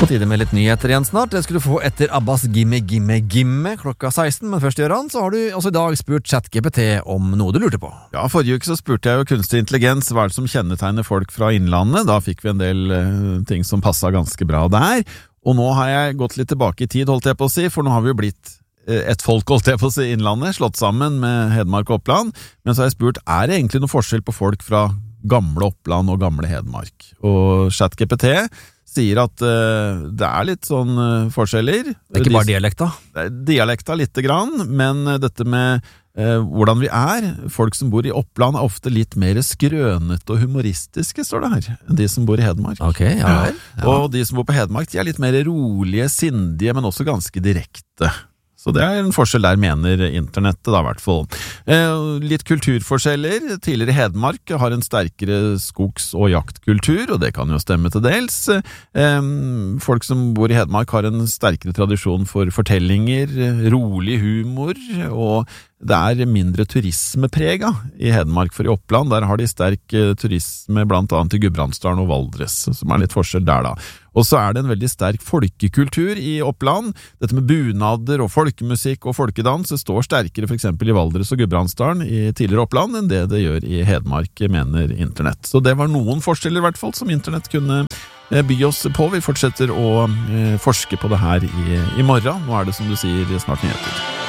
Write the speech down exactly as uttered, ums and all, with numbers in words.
På tide med litt nyheter igjen snart. Det skulle du få etter Abbas Gimme Gimme Gimme klokka seksten. Men først, Jøran, så har du også i dag spurt ChatGPT om noe du lurte på. Ja, forrige uke så spurte jeg jo kunstig intelligens hva er det som kjennetegner folk fra innlandet. Da fikk vi en del uh, ting som passet ganske bra der. Og nå har jeg gått litt tilbake i tid, holdt jeg på å si, for nå har vi jo blitt uh, et folk, holdt jeg på å si, innlandet, slått sammen med Hedmark og Oppland. Men så har jeg spurt, er det egentlig noe forskjell på folk fra gamle Oppland og gamle Hedmark? Og ChatGPT sier at uh, det er litt sånn uh, forskjeller. Det er ikke bare dialekta? Det er dialekta lite grann, men uh, dette med uh, hvordan vi er, folk som bor i Oppland er ofte litt mer skrønete og humoristiske, står det her, enn de som bor i Hedmark. Ok, ja vel. Ja. Og de som bor på Hedmark, de er litt mer rolige, sindige, men også ganske direkte. Så det er en forskjell der, mener internettet da, i hvert fall. Eh, litt kulturforskjeller. Tidligere Hedmark har en sterkere skogs- og jaktkultur, og det kan jo stemme til dels. Eh, folk som bor i Hedmark har en sterkere tradisjon for fortellinger, rolig humor, og det er mindre turismeprega i Hedmark, for i Oppland der har de sterk turisme blant annet i Gudbrandsdalen og Valdres, som er litt forskjell der da. Og så er det en veldig sterk folkekultur i Oppland. Dette med bunader og folkemusikk og folkedans det står sterkere for eksempel i Valdres og Gudbrandsdalen i tidligere Oppland enn det det gjør i Hedmark, mener internett. Så det var noen forskjeller i hvert fall som internett kunne by oss på. Vi fortsetter å forske på det her i, i morgen. Nå er det som du sier snart nyheter.